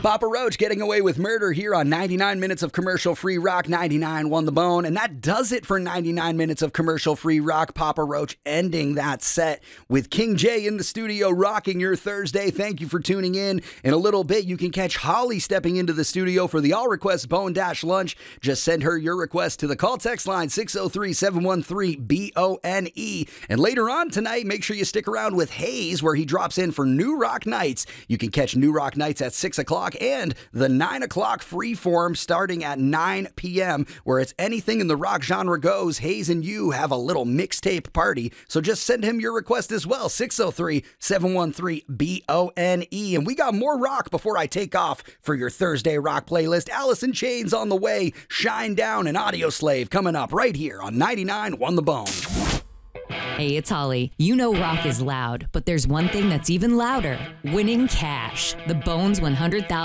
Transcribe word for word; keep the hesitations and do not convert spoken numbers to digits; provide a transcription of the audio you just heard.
Papa Roach getting away with murder here on ninety-nine minutes of commercial-free rock. ninety-nine won the bone, and that does it for ninety-nine minutes of commercial-free rock. Papa Roach ending that set with King J in the studio rocking your Thursday. Thank you for tuning in. In a little bit, you can catch Holly stepping into the studio for the All Request Bone Dash Lunch. Just send her your request to the call text line six oh three, seven one three, B O N E. And later on tonight, make sure you stick around with Hayes, where he drops in for New Rock Nights. You can catch New Rock Nights at six o'clock and the nine o'clock freeform starting at nine p.m. where it's anything in the rock genre goes. Hayes and you have a little mixtape party, so just send him your request as well, six oh three, seven one three, B O N E. And we got more rock before I take off for your Thursday rock playlist. Alice in Chains on the way, Shine Down and Audio Slave coming up right here on ninety-nine Won the Bone. Hey, it's Holly. You know rock is loud, but there's one thing that's even louder: winning cash. The Bones one hundred thousand